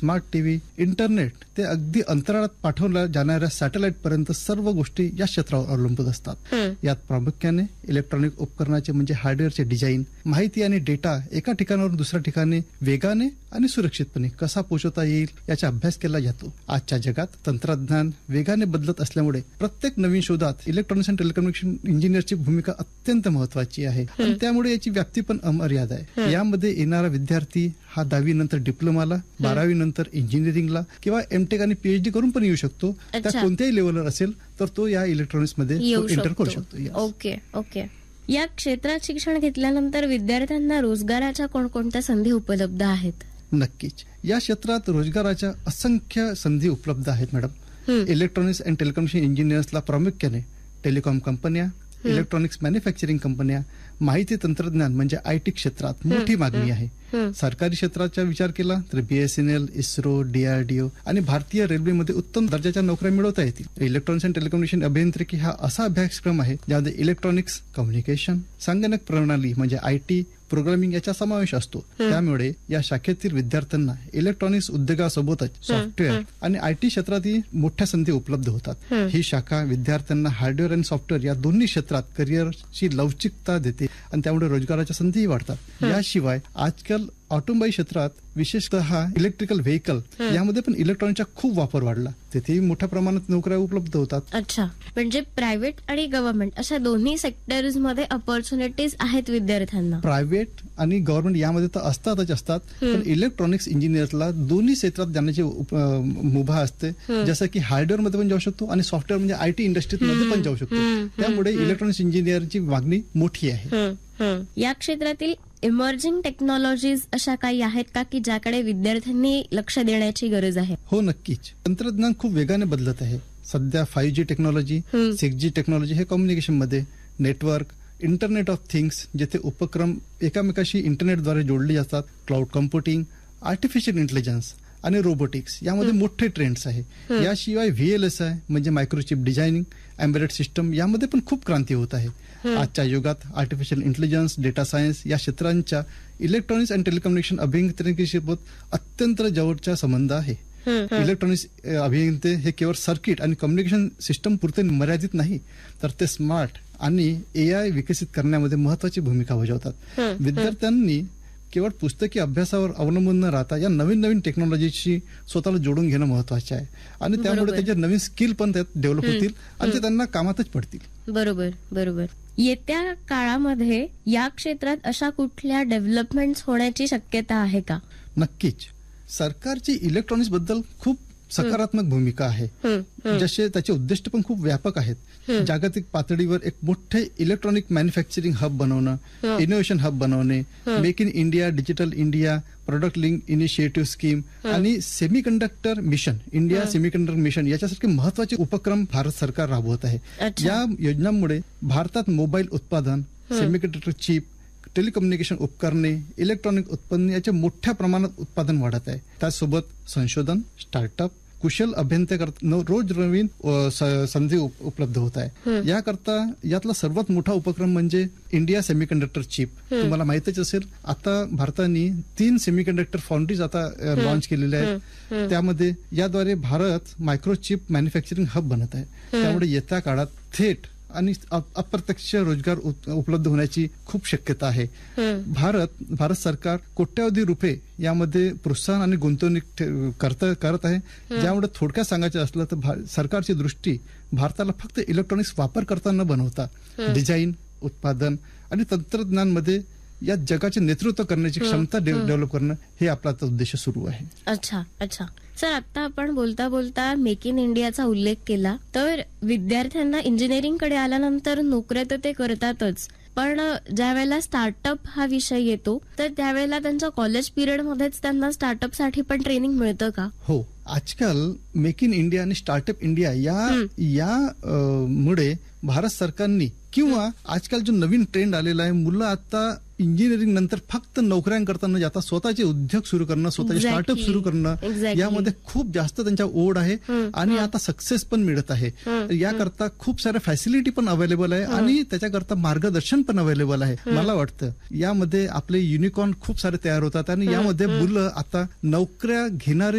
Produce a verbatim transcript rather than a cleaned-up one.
Smart TV, internet ते अगदी अंतराळात पाठवल्या जाणाऱ्या सॅटेलाइट पर्यंत सर्व गोष्टी या क्षेत्रावर अवलंबून असतात. यात प्रामुख्याने इलेक्ट्रॉनिक उपकरणाचे म्हणजे हार्डवेअरचे डिझाईन, माहिती आणि डेटा एका ठिकाणावरून दुसऱ्या ठिकाणी वेगाने आणि सुरक्षितपणे कसा पोहोचवता येईल याचा अभ्यास केला जातो. आजच्या जगात तंत्रज्ञान वेगाने बदलत असल्यामुळे प्रत्येक नवीन शोधात इलेक्ट्रॉनिक्स अँड टेलिकम्युनिकेशन इंजिनियरची भूमिका अत्यंत महत्वाची आहे आणि त्यामुळे याची व्याप्ती पण अमर्याद आहे. यामध्ये येणारा विद्यार्थी हा दहावी नंतर डिप्लोमाला, बारावी नंतर इंजिनिअरिंगला किंवा एमटेक आणि पीएचडी करून पण येऊ शकतो. त्या कोणत्याही लेवलवर असेल तर तो या इलेक्ट्रॉनिक्स मध्ये एंटर करू शकतो. ओके ओके या क्षेत्रात शिक्षण घेतल्यानंतर विद्यार्थ्यांना रोजगाराच्या कोणकोणत्या संधी उपलब्ध आहेत? नक्कीच या क्षेत्रात रोजगाराच्या असंख्य संधी उपलब्ध आहेत मॅडम. इलेक्ट्रॉनिक्स अँड टेलिकम्युनिकेशन इंजिनियर्सला प्रामुख्याने टेलिकॉम कंपन्या, इलेक्ट्रॉनिक्स मॅन्युफॅक्चरिंग कंपन्या, माहिती तंत्रज्ञान म्हणजे आयटी क्षेत्रात मोठी मागणी आहे. सरकारी क्षेत्राचा विचार केला तर बीएसएनएल, इस्रो, डीआरडीओ आणि भारतीय रेल्वेमध्ये उत्तम दर्जाच्या नोकऱ्या मिळवता येतील. इलेक्ट्रॉनिक्स अँड टेलिकम्युनिकेशन अभियांत्रिकी हा असा अभ्यासक्रम आहे ज्यामध्ये इलेक्ट्रॉनिक्स, कम्युनिकेशन, संगणक प्रणाली म्हणजे आयटी, प्रोग्रामिंग याचा समावेश असतो. त्यामुळे या शाखेतील विद्यार्थ्यांना इलेक्ट्रॉनिक्स उद्योगासोबतच सॉफ्टवेअर आणि आयटी क्षेत्रातही मोठ्या संधी उपलब्ध होतात. ही शाखा विद्यार्थ्यांना हार्डवेअर आणि सॉफ्टवेअर या दोन्ही क्षेत्रात करिअरची लवचिकता देते आणि त्यामुळे रोजगाराच्या संधीही वाढतात. याशिवाय आजकाल ऑटोमोबाईल क्षेत्रात विशेषतः इलेक्ट्रिकल व्हेकल यामध्ये पण इलेक्ट्रॉनिकचा खूप वापर वाढला. तेथेही मोठ्या प्रमाणात नोकऱ्या उपलब्ध होतात. अच्छा, म्हणजे प्रायव्हेट आणि गव्हर्नमेंट अशा दोन्ही सेक्टर्स मध्ये अपॉर्च्युनिटीज आहेत विद्यार्थ्यांना. प्रायव्हेट आणि गव्हर्नमेंट यामध्ये तर असतातच असतात, पण इलेक्ट्रॉनिक्स इंजिनियरला दोन्ही क्षेत्रात जाण्याची मुभा असते. जसं की हार्डवेअर मध्ये पण जाऊ शकतो आणि सॉफ्टवेअर म्हणजे आयटी इंडस्ट्रीत मध्ये पण जाऊ शकतो. त्यामुळे इलेक्ट्रॉनिक्स इंजिनियरची मागणी मोठी आहे. या क्षेत्रातील इमर्जिंग टेक्नॉलॉजीज अशा काही आहेत का की ज्याकडे विद्यार्थ्यांनी लक्ष देण्याची गरज आहे? हो नक्कीच. तंत्रज्ञान खूप वेगाने बदलत आहे. सध्या फाईव्ह जी टेक्नॉलॉजी, सिक्स जी टेक्नॉलॉजी हे कम्युनिकेशन मध्ये, नेटवर्क, इंटरनेट ऑफ थिंग्स जेथे उपक्रम एकामेकाशी इंटरनेटद्वारे जोडले जातात, क्लाउड कम्प्युटिंग, आर्टिफिशियल इंटेलिजन्स आणि रोबोटिक्स यामध्ये मोठे ट्रेंड्स आहे. याशिवाय व्हीएलएसआय म्हणजे मायक्रोचिप डिझायनिंग, एम्बेडेड सिस्टम यामध्ये पण खूप क्रांती होत आहे. आजच्या युगात आर्टिफिशियल इंटेलिजन्स, डेटा सायन्स या क्षेत्रांच्या इलेक्ट्रॉनिक्स अँड टेलिकम्युनिकेशन अभियांत्रिकीसोबत अत्यंत जवळचा संबंध आहे. इलेक्ट्रॉनिक्स अभियंते हे केवळ सर्किट आणि कम्युनिकेशन सिस्टम पुरते मर्यादित नाही, तर ते स्मार्ट आणि एआय विकसित करण्यामध्ये महत्वाची भूमिका बजावतात. विद्यार्थ्यांनी केवळ पुस्तकी अभ्यासावर अवलंबून न राहता या नवीन नवीन टेक्नॉलॉजीशी स्वतःला जोडून घेणं महत्वाचे आहे आणि त्यामुळे त्याचे नवीन स्किल पण त्यात डेव्हलप होतील आणि ते त्यांना कामातच पडतील. बरोबर बरोबर. येत्या काळामध्ये या क्षेत्रात अशा कुठल्या डेव्हलपमेंट्स होण्याची शक्यता आहे का? नक्कीच. सरकारची इलेक्ट्रॉनिक्स बद्दल खूप सकारात्मक भूमिका आहे. जसे त्याचे उद्दिष्ट पण खूप व्यापक आहेत. जागतिक पातळीवर एक मोठे इलेक्ट्रॉनिक मॅन्युफॅक्चरिंग हब बनवणं, इनोव्हेशन हब बनवणे, make in India, digital India, product link initiative scheme आणि semiconductor mission, India semiconductor mission याच्यासारखे महत्वाचे उपक्रम भारत सरकार राबवत आहे. या योजनांमुळे भारतात मोबाईल उत्पादन, सेमीकंडक्टर चिप, टेलिकम्युनिकेशन उपकरणे, इलेक्ट्रॉनिक उत्पन्न याचे मोठ्या प्रमाणात उत्पादन वाढत आहे. त्यासोबत संशोधन, स्टार्टअप, कुशल अभियंत्याकरता रोज नवीन संधी उपलब्ध होत आहे. याकरता यातला सर्वात मोठा उपक्रम म्हणजे इंडिया सेमीकंडक्टर चिप. तुम्हाला माहितच असेल, आता भारताने तीन सेमीकंडक्टर फाउंड्रीज आता लॉन्च केलेल्या आहेत. त्यामध्ये याद्वारे भारत मायक्रोचिप मॅन्युफॅक्चरिंग हब बनत आहे. त्यामुळे येत्या काळात थेट आणि अप्रत्यक्ष रोजगार उपलब्ध होण्याची खूप शक्यता आहे. भारत भारत सरकार कोट्यावधी रुपये यामध्ये प्रोत्साहन आणि गुंतवणूक करत आहे. ज्यामुळे थोडक्यात सांगायचं असलं तर सरकारची दृष्टी भारताला फक्त इलेक्ट्रॉनिक्स वापर करताना बनवता डिझाईन, उत्पादन आणि तंत्रज्ञानमध्ये या जगाचे नेतृत्व करण्याची क्षमता डेव्हलप करणं हे आपला उद्देश सुरू आहे. अच्छा अच्छा. सर, आता आपण बोलता बोलता मेक इन इंडियाचा उल्लेख केला, तर विद्यार्थ्यांना इंजिनिअरिंग कडे आल्यानंतर नोकऱ्या तर ते करतातच, पण ज्या वेळेला स्टार्टअप हा विषय येतो तर त्यावेळेला त्यांच्या कॉलेज पिरियड मध्येच त्यांना स्टार्टअप साठी पण ट्रेनिंग मिळतं का? हो. आजकाल मेक इन इंडिया आणि स्टार्टअप इंडिया या या मुळे भारत सरकारनी किंवा आजकाल जो नवीन ट्रेंड आलेला आहे, मुलं आता इंजिनिअरिंग नंतर फक्त नोकऱ्यांकरता न जाता स्वतःचे उद्योग सुरू करणं, स्वतःचे स्टार्टअप सुरू करणं यामध्ये खूप जास्त त्यांच्या ओढ आहे आणि आता सक्सेस पण मिळत आहे. याकरता खूप साऱ्या फॅसिलिटी पण अवेलेबल आहे आणि त्याच्याकरता मार्गदर्शन पण अवेलेबल आहे. मला वाटतं यामध्ये आपले युनिकॉर्न खूप सारे तयार होतात आणि यामध्ये मुलं आता नोकऱ्या घेणारे